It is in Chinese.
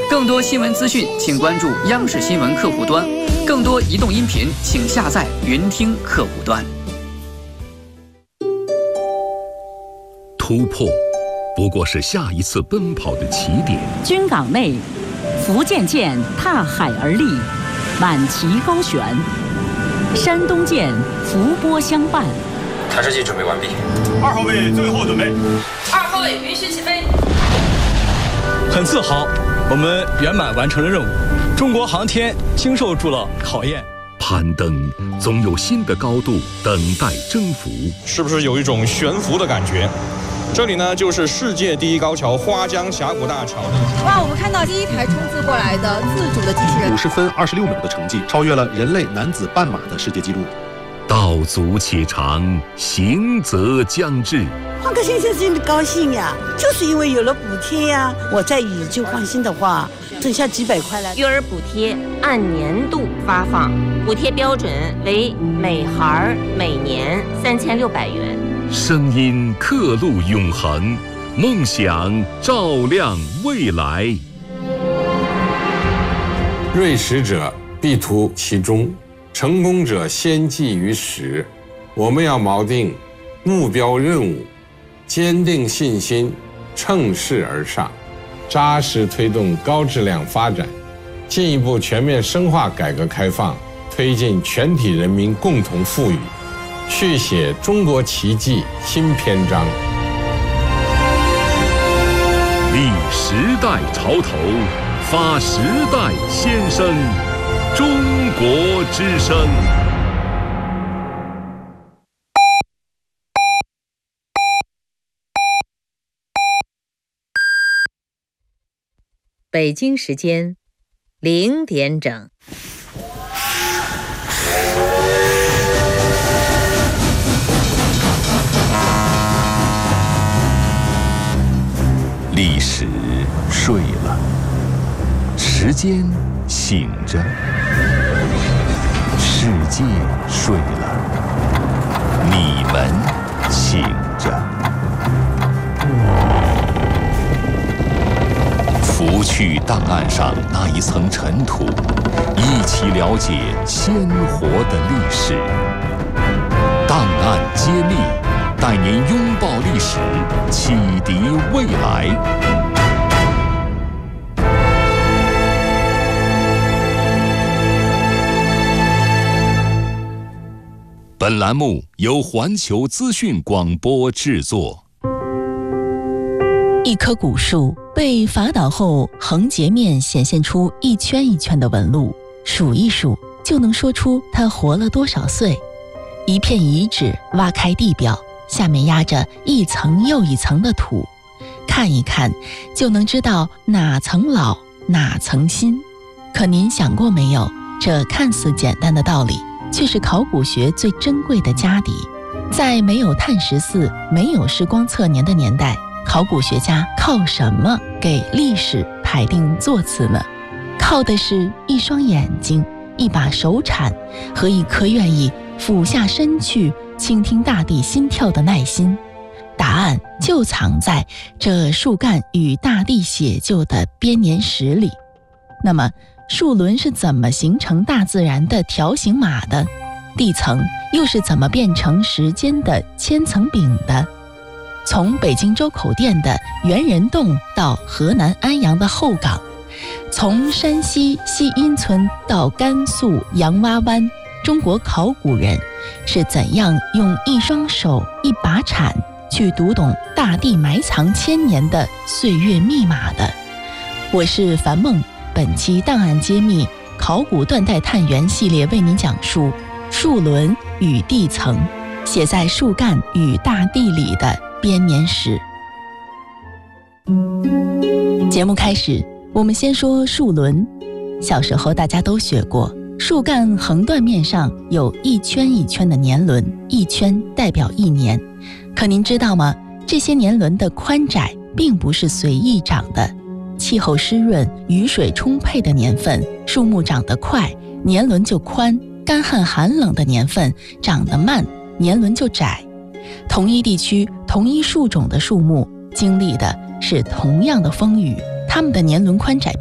更多新闻资讯，请关注央视新闻客户端。更多移动音频，请下载云听客户端。 突破，不过是下一次奔跑的起点。 军港内，福建舰踏海而立，满旗高悬；山东舰伏波相伴。 探视机准备完毕。 2号位最后准备。 2号位允许起飞。 很自豪，我们圆满完成了任务。中国航天经受住了考验。 攀登总有新的高度等待征服， 是不是有一种悬浮的感觉？这里呢，就是世界第一高桥花江峡谷大桥。 哇，我们看到第一台冲刺过来的自主的机器人 ，50分26秒的成绩，超越了人类男子半马的世界纪录。 道阻且长，行则将至。 换个先生真的高兴呀，就是因为有了补贴呀。我再以旧换新的话，剩下几百块了。 育儿补贴按年度发放，补贴标准为每孩每年3600元。 声音刻录永恒，梦想照亮未来。 锐识者必图其中，成功者先记于始。我们要锚定目标任务，坚定信心，乘势而上，扎实推动高质量发展，进一步全面深化改革开放，推进全体人民共同富裕，续写中国奇迹新篇章。 立时代潮头，发时代先声，中国之声。 北京时间0点整。 历史睡了，时间醒着，世界睡了，你们醒着。拂去档案上那一层尘土，一起了解鲜活的历史。档案揭秘，带您拥抱历史，启迪未来。本栏目由环球资讯广播制作。 一棵古树被伐倒后，横截面显现出一圈一圈的纹路，数一数就能说出它活了多少岁。一片遗址挖开地表，下面压着一层又一层的土，看一看就能知道哪层老哪层新。可您想过没有，这看似简单的道理，却是考古学最珍贵的家底。在没有碳14、没有时光测年的年代，考古学家靠什么给历史排定座次呢？靠的是一双眼睛、一把手铲和一颗愿意俯下身去倾听大地心跳的耐心。答案就藏在这树干与大地写就的编年史里。那么树轮是怎么形成大自然的条形码的？地层又是怎么变成时间的千层饼的？从北京周口店的猿人洞到河南安阳的后岗，从山西西阴村到甘肃洋洼湾，中国考古人是怎样用一双手一把铲去读懂大地埋藏1000年的岁月密码的？我是樊梦，本期档案揭秘考古断代探源系列为您讲述树轮与地层，写在树干与大地里的编年史。节目开始，我们先说树轮。小时候大家都学过，树干横断面上有一圈一圈的年轮，一圈代表1年。可您知道吗？这些年轮的宽窄并不是随意长的。气候湿润、雨水充沛的年份，树木长得快，年轮就宽；干旱寒冷的年份，长得慢，年轮就窄。同一地区、同一树种的树木经历的是同样的风雨，它们的年轮宽窄